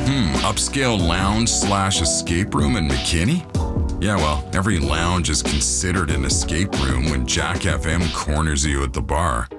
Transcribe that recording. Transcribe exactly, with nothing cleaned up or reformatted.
Hmm, upscale lounge slash escape room in McKinney? Yeah, well, every lounge is considered an escape room when Jack F M corners you at the bar.